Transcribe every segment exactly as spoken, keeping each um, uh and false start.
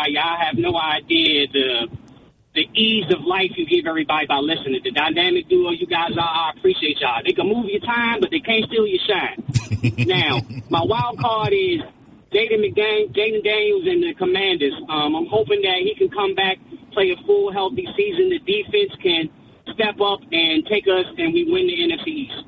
Y'all have no idea the the ease of life you give everybody by listening. The dynamic duo you guys are, I appreciate y'all. They can move your time, but they can't steal your shine. Now, my wild card is Jaden McDaniels, Jaden Daniels and the Commanders. Um, I'm hoping that he can come back, play a full, healthy season. The defense can step up and take us, and we win the N F C East.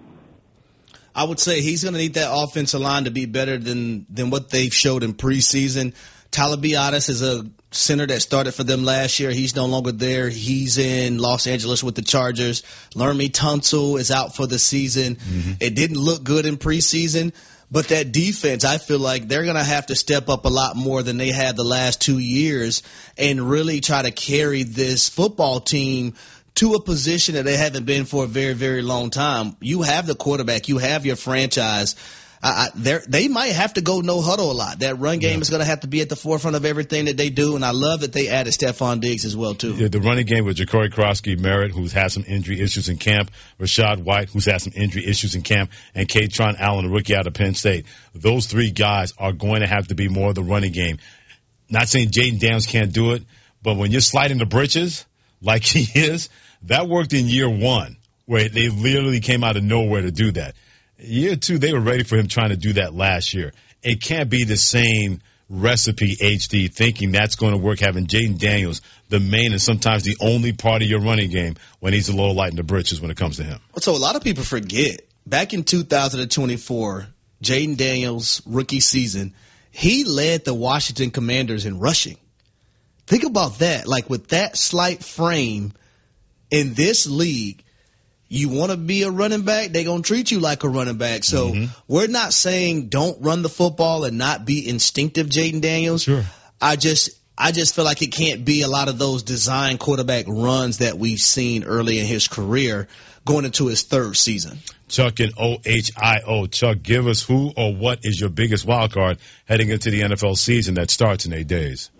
I would say he's going to need that offensive line to be better than, than what they've showed in preseason. Tyler Biadasz is a center that started for them last year. He's no longer there. He's in Los Angeles with the Chargers. Laremy Tunsil is out for the season. Mm-hmm. It didn't look good in preseason, but that defense, I feel like they're going to have to step up a lot more than they had the last two years and really try to carry this football team to a position that they haven't been for a very, very long time. You have the quarterback. You have your franchise. I, I, they might have to go no huddle a lot. That run game yeah. is going to have to be at the forefront of everything that they do, and I love that they added Stephon Diggs as well, too. Yeah, the running game with Ja'Cory Krosky, Merritt, who's had some injury issues in camp, Rashad White, who's had some injury issues in camp, and Katron Allen, a rookie out of Penn State. Those three guys are going to have to be more of the running game. Not saying Jaden Daniels can't do it, but when you're sliding the britches like he is, that worked in year one, where they literally came out of nowhere to do that. Year two, they were ready for him trying to do that last year. It can't be the same recipe, H D, thinking that's going to work, having Jaden Daniels, the main and sometimes the only part of your running game, when he's a little light in the britches when it comes to him. So a lot of people forget, back in two thousand twenty-four, Jaden Daniels' rookie season, he led the Washington Commanders in rushing. Think about that. Like, with that slight frame in this league, you want to be a running back, they're going to treat you like a running back. So mm-hmm. we're not saying don't run the football and not be instinctive, Jaden Daniels. Sure. I just I just feel like it can't be a lot of those design quarterback runs that we've seen early in his career going into his third season. Chuck and O H I O. Chuck, give us who or what is your biggest wild card heading into the N F L season that starts in eight days?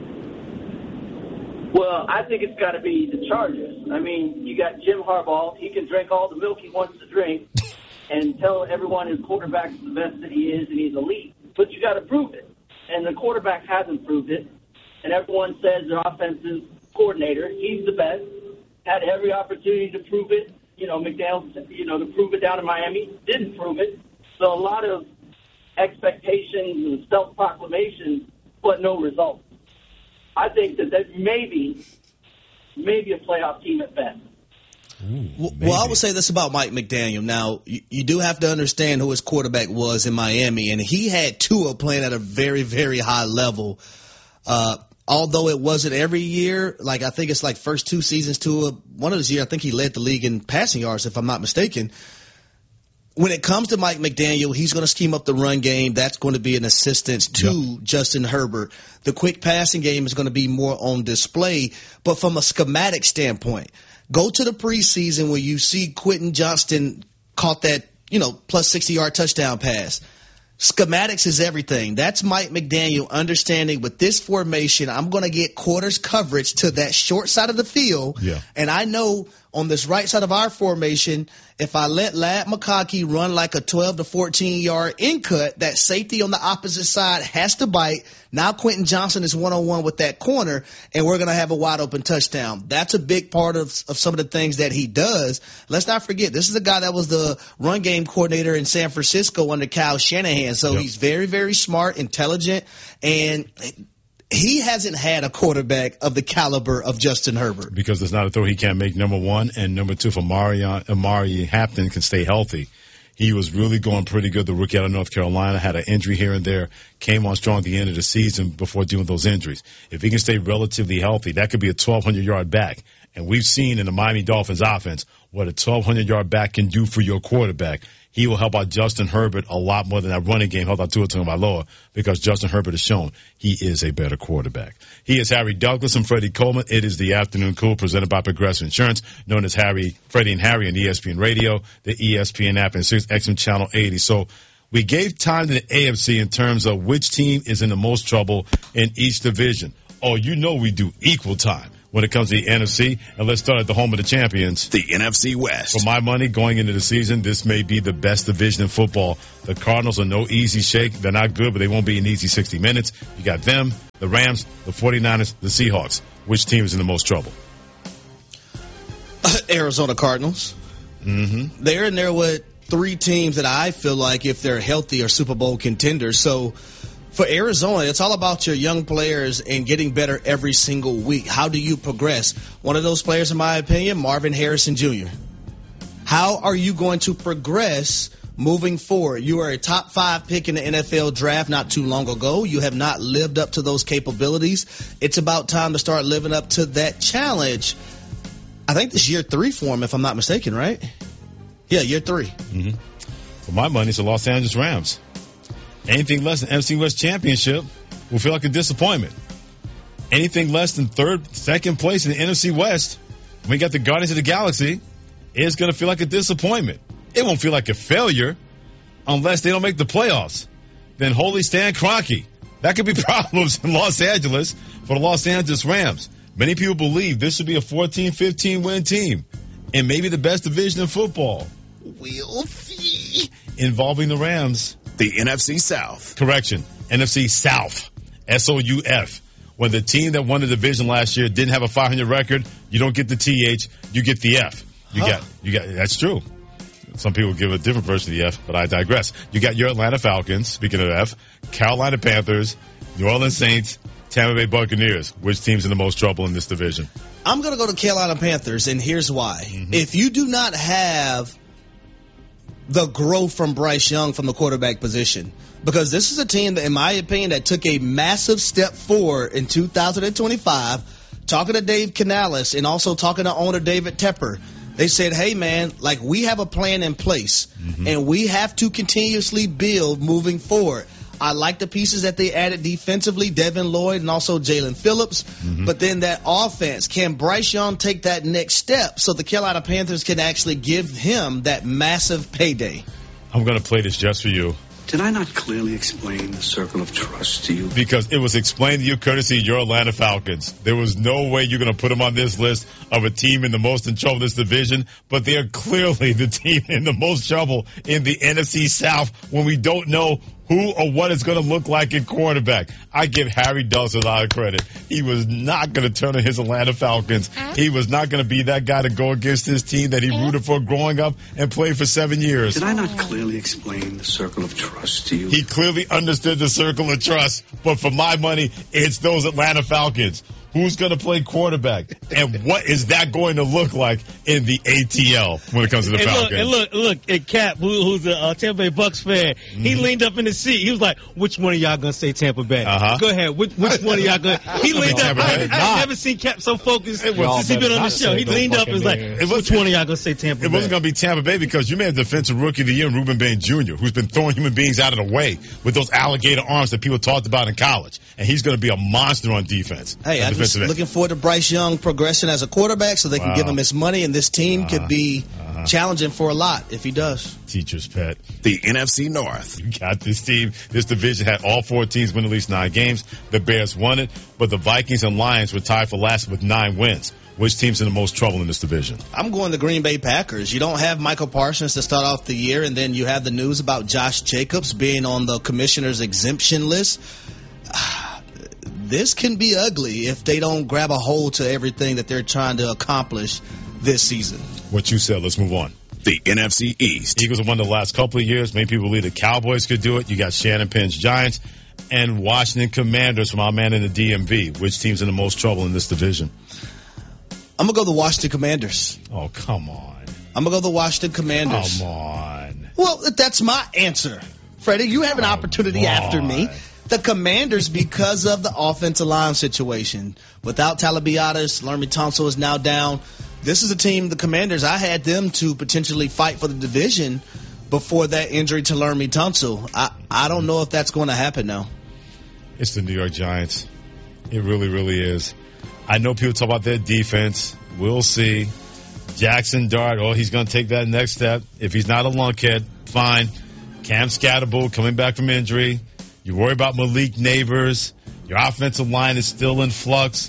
Well, I think it's got to be the Chargers. I mean, you got Jim Harbaugh. He can drink all the milk he wants to drink and tell everyone his quarterback's the best that he is and he's elite. But you got to prove it. And the quarterback hasn't proved it. And everyone says their offensive coordinator, he's the best, had every opportunity to prove it. You know, McDaniels, you know, to prove it down in Miami, didn't prove it. So a lot of expectations and self-proclamations, but no results. I think that that maybe, maybe a playoff team at best. Ooh, well, well, I would say this about Mike McDaniel. Now, you, you do have to understand who his quarterback was in Miami, and he had Tua playing at a very, very high level. Uh, although it wasn't every year, like I think it's like first two seasons, Tua, one of those years, I think he led the league in passing yards, if I'm not mistaken. When it comes to Mike McDaniel, he's going to scheme up the run game. That's going to be an assistance to yep. Justin Herbert. The quick passing game is going to be more on display. But from a schematic standpoint, go to the preseason where you see Quentin Johnston caught that, you know, plus sixty-yard touchdown pass. Schematics is everything. That's Mike McDaniel understanding with this formation, I'm going to get quarters coverage to that short side of the field. Yeah. And I know on this right side of our formation, if I let Ladd McConkey run like a twelve to fourteen yard in cut, that safety on the opposite side has to bite. Now Quentin Johnston is one-on-one with that corner, and we're going to have a wide-open touchdown. That's a big part of, of some of the things that he does. Let's not forget, this is a guy that was the run game coordinator in San Francisco under Kyle Shanahan. So yep. he's very, very smart, intelligent, and he hasn't had a quarterback of the caliber of Justin Herbert. Because there's not a throw he can't make, number one. And number two, for Amari, Amari Hampton can stay healthy. He was really going pretty good. The rookie out of North Carolina had an injury here and there, came on strong at the end of the season before dealing with those injuries. If he can stay relatively healthy, that could be a twelve hundred yard back. And we've seen in the Miami Dolphins offense what a twelve hundred yard back can do for your quarterback. He will help out Justin Herbert a lot more than that running game helped out Tua Tagovailoa, because Justin Herbert has shown he is a better quarterback. He is Harry Douglas and Freddie Coleman. It is the Afternoon Cool presented by Progressive Insurance, known as Harry, Freddie and Harry on E S P N Radio, the E S P N app, and Sirius X M Channel eighty. So we gave time to the A F C in terms of which team is in the most trouble in each division. Oh, you know we do equal time. when it comes to the N F C. And let's start at the home of the champions. The N F C West. For my money, going into the season, this may be the best division in football. The Cardinals are no easy shake. They're not good, but they won't be an easy sixty minutes. You got them, the Rams, the forty-niners, the Seahawks. Which team is in the most trouble? Arizona Cardinals. Mm-hmm. They're in there with three teams that I feel like, if they're healthy, are Super Bowl contenders. So for Arizona, it's all about your young players and getting better every single week. How do you progress? One of those players, in my opinion, Marvin Harrison Junior How are you going to progress moving forward? You are a top five pick in the N F L draft not too long ago. You have not lived up to those capabilities. It's about time to start living up to that challenge. I think this is year three for him, if I'm not mistaken, right? Yeah, year three. Mm-hmm. For my money, it's the Los Angeles Rams. Anything less than N F C West championship will feel like a disappointment. Anything less than third, second place in the N F C West, when we got the Guardians of the Galaxy, it's going to feel like a disappointment. It won't feel like a failure unless they don't make the playoffs. Then holy Stan Kroenke. That could be problems in Los Angeles for the Los Angeles Rams. Many people believe this should be a fourteen, fifteen win team and maybe the best division in football. We'll see. Involving the Rams. The N F C South. Correction. N F C South. S O U F. When the team that won the division last year didn't have a five hundred record, you don't get the T H, you get the F. You huh. got, you got, that's true. Some people give a different version of the F, but I digress. You got your Atlanta Falcons, speaking of F, Carolina Panthers, New Orleans Saints, Tampa Bay Buccaneers. Which team's in the most trouble in this division? I'm going to go to Carolina Panthers, and here's why. Mm-hmm. If you do not have the growth from Bryce Young from the quarterback position, because this is a team that, in my opinion, that took a massive step forward in two thousand twenty-five, talking to Dave Canales and also talking to owner David Tepper. They said, hey, man, like, we have a plan in place, mm-hmm. and we have to continuously build moving forward. I like the pieces that they added defensively, Devin Lloyd and also Jalen Phillips. Mm-hmm. But then that offense, can Bryce Young take that next step so the Carolina Panthers can actually give him that massive payday? I'm going to play this just for you. Did I not clearly explain the circle of trust to you? Because it was explained to you courtesy of your Atlanta Falcons. There was no way you're going to put them on this list of a team in the most in trouble in this division, but they are clearly the team in the most trouble in the N F C South when we don't know who or what it's going to look like in quarterback. I give Harry Dawson a lot of credit. He was not going to turn on his Atlanta Falcons. He was not going to be that guy to go against his team that he rooted for growing up and played for seven years. Did I not clearly explain the circle of trust to you? He clearly understood the circle of trust, but for my money, it's those Atlanta Falcons. Who's going to play quarterback? And what is that going to look like in the A T L when it comes to the and Falcons? Look, and look, look, and Cap, who, who's a uh, Tampa Bay Bucks fan, mm-hmm. he leaned up in the seat. He was like, which one of y'all going to say Tampa Bay? Uh-huh. Go ahead. Which, which one of y'all going to? He leaned up. I, I've never seen Cap so focused since he's been on the show. He leaned up and was like, which one of y'all going to say Tampa Bay? It wasn't going to be Tampa Bay because you may have defensive rookie of the year, Ruben Bain Junior, who's been throwing human beings out of the way with those alligator arms that people talked about in college. And he's going to be a monster on defense. Hey, I'm just looking forward to Bryce Young progression as a quarterback so they can wow. give him his money, and this team uh, could be uh, challenging for a lot if he does. Teacher's pet. The N F C North. You got this team. This division had all four teams win at least nine games. The Bears won it, but the Vikings and Lions were tied for last with nine wins. Which team's in the most trouble in this division? I'm going the Green Bay Packers. You don't have Michael Parsons to start off the year, and then you have the news about Josh Jacobs being on the commissioner's exemption list. This can be ugly if they don't grab a hold to everything that they're trying to accomplish this season. What you said, let's move on. The N F C East. Eagles have won the last couple of years. Many people believe the Cowboys could do it. You got Shannon Penn's Giants and Washington Commanders from our man in the D M V. Which team's in the most trouble in this division? I'm going to go the Washington Commanders. Oh, come on. I'm going to go the Washington Commanders. Come on. Well, that's my answer. Freddie, you have an come opportunity on. after me. The Commanders, because of the offensive line situation. Without Talabiatis, Lermy Tunsil is now down. This is a team, the Commanders, I had them to potentially fight for the division before that injury to Lermy Tunsil. I, I don't know if that's going to happen now. It's the New York Giants. It really, really is. I know people talk about their defense. We'll see. Jackson Dart, oh, he's going to take that next step. If he's not a lunkhead, fine. Cam Scatterbull coming back from injury. You worry about Malik Neighbors. Your offensive line is still in flux. Oh.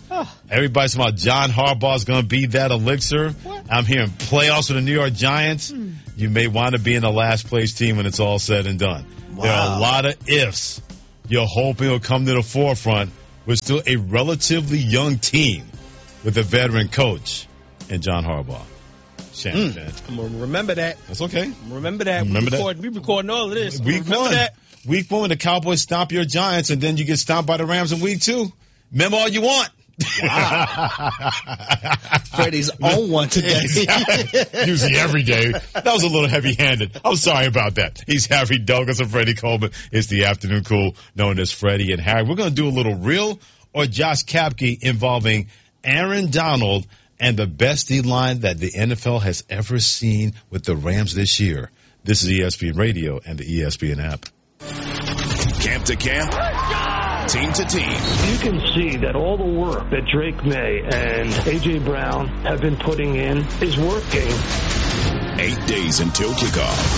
Everybody's talking about John Harbaugh's going to be that elixir. What? I'm hearing playoffs with the New York Giants. Hmm. You may want to be in the last place team when it's all said and done. Wow. There are a lot of ifs. You're hoping will come to the forefront with still a relatively young team with a veteran coach and John Harbaugh. Shame, mm. man. I'm going to remember that. That's okay. Remember that. Remember we record, that. We recording all of this. Week remember one. That. Week one, the Cowboys stomp your Giants, and then you get stomped by the Rams in week two. Remember all you want. Wow. Freddie's on one today. Usually every day. That was a little heavy-handed. I'm sorry about that. He's Harry Douglas and Freddie Coleman. It's the Afternoon Cool, known as Freddie and Harry. We're going to do a little real or Josh Kapke involving Aaron Donald and the best D-line that the N F L has ever seen with the Rams this year. This is E S P N Radio and the E S P N app. Camp to camp, team to team. You can see that all the work that Drake May and A J. Brown have been putting in is working. Eight days until kickoff.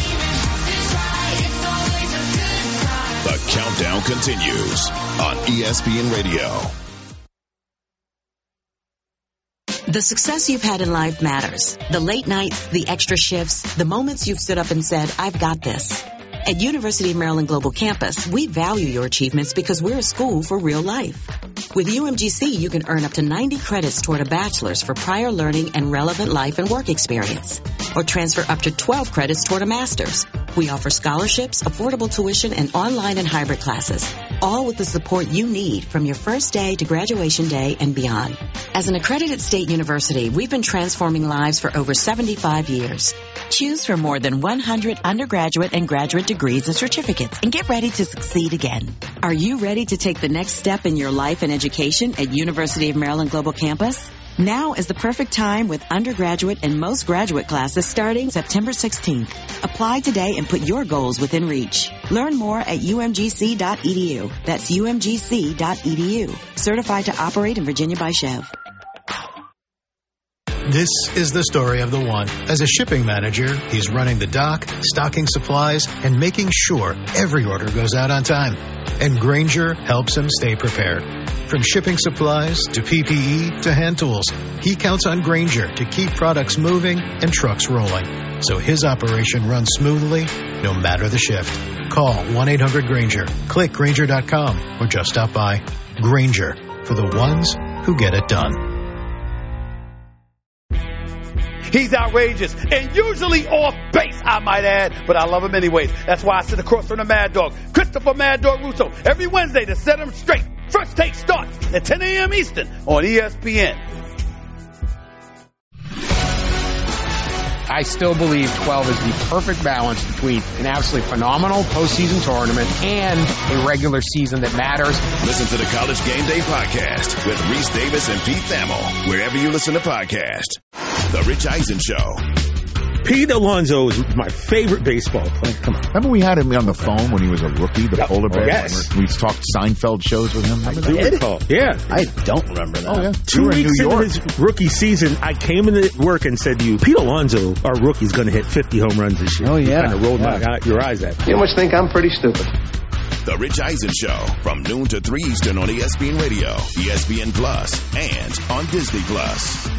The countdown continues on E S P N Radio. The success you've had in life matters. The late nights, the extra shifts, the moments you've stood up and said, I've got this. At University of Maryland Global Campus, we value your achievements because we're a school for real life. With U M G C, you can earn up to ninety credits toward a bachelor's for prior learning and relevant life and work experience, or transfer up to twelve credits toward a master's. We offer scholarships, affordable tuition, and online and hybrid classes, all with the support you need from your first day to graduation day and beyond. As an accredited state university, we've been transforming lives for over seventy-five years. Choose from more than one hundred undergraduate and graduate degrees and certificates and get ready to succeed again. Are you ready to take the next step in your life and education at University of Maryland Global Campus? Now is the perfect time with undergraduate and most graduate classes starting September sixteenth. Apply today and put your goals within reach. Learn more at U M G C dot E D U. That's U M G C dot E D U. Certified to operate in Virginia by Chev. This is the story of the one. As a shipping manager, he's running the dock, stocking supplies, and making sure every order goes out on time. And Grainger helps him stay prepared. From shipping supplies to P P E to hand tools, he counts on Grainger to keep products moving and trucks rolling, so his operation runs smoothly no matter the shift. Call one eight hundred Grainger, click Grainger dot com, or just stop by. Grainger, for the ones who get it done. He's outrageous and usually off base, I might add, but I love him anyways. That's why I sit across from the Mad Dog, Christopher Mad Dog Russo, every Wednesday to set him straight. First Take starts at ten a.m. Eastern on E S P N. I still believe twelve is the perfect balance between an absolutely phenomenal postseason tournament and a regular season that matters. Listen to the College Game Day podcast with Reese Davis and Pete Thamel, wherever you listen to podcasts. The Rich Eisen Show. Pete Alonso is my favorite baseball player. Come on. Remember we had him on the phone when he was a rookie, the yep. polar bear? Oh, yes. We talked Seinfeld shows with him. I do recall. Yeah. I don't remember that. Oh, yeah. Two weeks into his rookie season, I came into work and said to you, Pete Alonso, our rookie, is going to hit fifty home runs this year. Oh, yeah. You kind of rolled yeah. my, your eyes at me. You must think I'm pretty stupid. The Rich Eisen Show from noon to three Eastern on E S P N Radio, E S P N Plus, and on Disney Plus.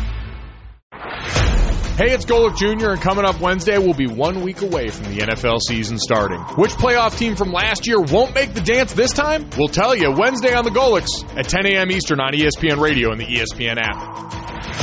Hey, it's Golick Junior, and coming up Wednesday, we'll be one week away from the N F L season starting. Which playoff team from last year won't make the dance this time? We'll tell you Wednesday on the Golicks at ten a.m. Eastern on E S P N Radio and the E S P N app.